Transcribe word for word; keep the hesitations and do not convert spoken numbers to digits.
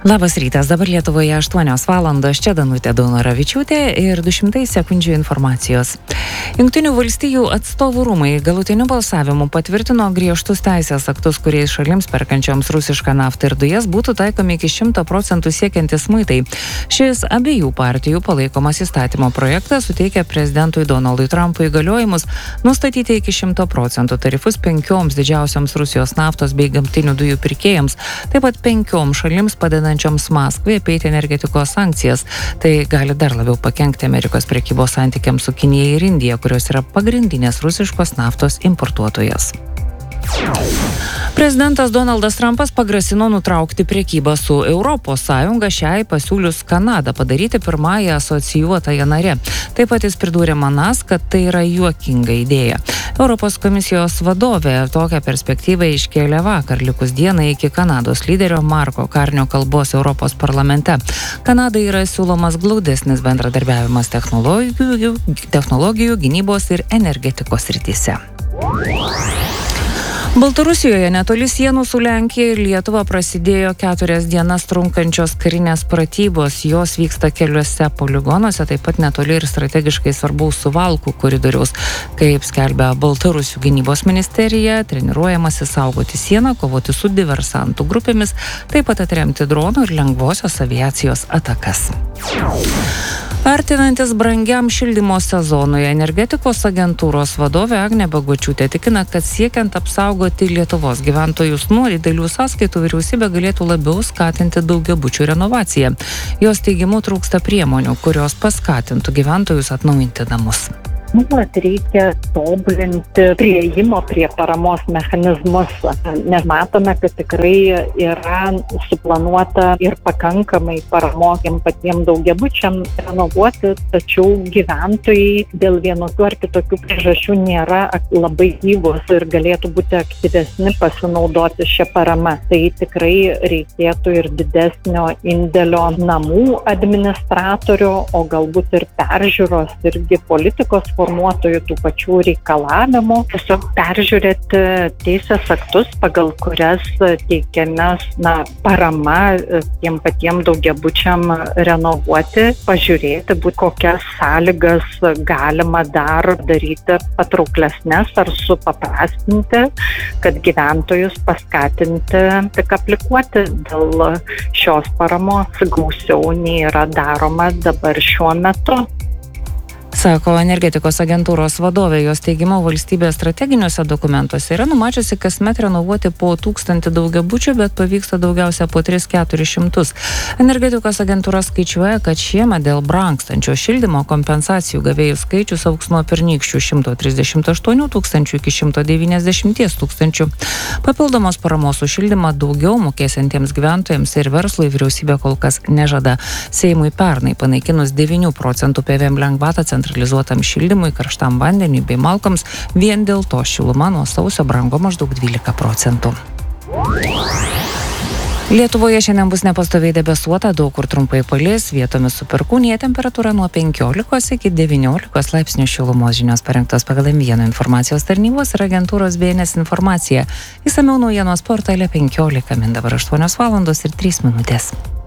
Labas rytas, dabar Lietuvoje aštuonios valandos, čia Danutė Daunoravičiūtė ir du šimtai sekundžių informacijos. Jungtinių valstijų atstovų rūmai galutiniu balsavimu patvirtino griežtus teisės aktus, kuriais šalims perkančioms rusišką naftą ir dujas būtų taikomi iki šimto procentų siekiantis muitai. Šis abiejų partijų palaikomas įstatymo projektas suteikia prezidentui Donaldui Trumpui įgaliojimus nustatyti iki šimto procentų tarifus penkioms didžiausioms Rusijos naftos bei gamtinių dujų pirkėjams, taip pat penkioms šalims padedančioms Maskvai apeiti energetikos sankcijas. Tai gali dar labiau pakenkti Amerikos prekybos santykiams su Kinija ir Indija, kurios yra pagrindinės rusiškos naftos importuotojas. Prezidentas Donaldas Trumpas pagrasino nutraukti prekybą su Europos Sąjunga, šiai pasiūlius Kanadą padaryti pirmąją asocijuotąją narę. Taip pat jis pridūrė manas, kad tai yra juokinga idėja. Europos komisijos vadovė tokią perspektyvą iškėlė vakar, likus dienai iki Kanados lyderio Marko Karnio kalbos Europos parlamente. Kanadai yra siūlomas glaudesnis bendradarbiavimas technologijų, technologijų, gynybos ir energetikos srityse. Baltarusijoje netoli sienų su Lenkija ir Lietuva prasidėjo keturias dienas trunkančios karinės pratybos. Jos vyksta keliuose poligonuose, taip pat netoli ir strategiškai svarbaus Suvalkų koridoriaus. Kaip skelbia Baltarusių gynybos ministerija, treniruojamasi saugoti sieną, kovoti su diversantų grupėmis, taip pat atremti dronų ir lengvosios aviacijos atakas. Artinantis brangiam šildymo sezonui, energetikos agentūros vadovė Agnė Bagočiūtė tikina, kad siekiant apsaugoti Lietuvos gyventojus nuo didelių sąskaitų, vyriausybė galėtų labiau skatinti daugiabučių renovaciją. Jos teigimu trūksta priemonių, kurios paskatintų gyventojus atnaujinti namus. Nuolat reikia tobulinti prieimo prie paramos mechanizmus, nes matome, kad tikrai yra suplanuota ir pakankamai paramos patiems daugiabučiam renovuoti, tačiau gyventojai dėl vienokių ar kitokių priežasčių nėra labai gyvos ir galėtų būti aktyvesni pasinaudoti šią paramą. Tai tikrai reikėtų ir didesnio indėlio namų administratorių, o galbūt ir peržiūros irgi politikos formuotojų tų pačių reikalavimų, tiesiog peržiūrėti teisės aktus, pagal kurias teikiamas na, parama tiem patiem daugiabučiam renovuoti, pažiūrėti, būt kokias sąlygas galima dar daryti patrauklesnes ar supaprastinti, kad gyventojus paskatinti tik aplikuoti dėl šios paramos gausiau nei yra daroma dabar šiuo metu. Sako energetikos agentūros vadovė. Jos teigimu, valstybės strateginiuose dokumentuose yra numačiusi kasmet renovuoti po tūkstantį daugiabučių, bet pavyksta daugiausia po tris keturis šimtus. Energetikos agentūra skaičiuoja, kad šiemet dėl brangstančio šildymo kompensacijų gavėjų skaičius augs nuo pernykščių šimto trisdešimt aštuonių tūkstančių iki šimto devyniasdešimt tūkstančių. Papildomos paramos už šildymą daugiau mokėsiantiems gyventojams ir verslui vyriausybė kol kas nežada. Seimui pernai panaikinus devynių procentų P V M lengvatą centralizuotam šildymui, karštam vandeniui bei malkoms, vien dėl to šiluma nuo sausio brango maždaug dvylika procentų. Lietuvoje šiandien bus nepastoviai debesuota, daug kur trumpai palis, vietomis su perkūnija, temperatūra nuo penkiolikos iki devyniolikos laipsnių šilumos. Žinios parengtos pagal M vieną informacijos tarnybos ir agentūros B N S informacija. Išsamiau naujienos portale penkiolika min, dabar aštuonios valandos ir trys minutės.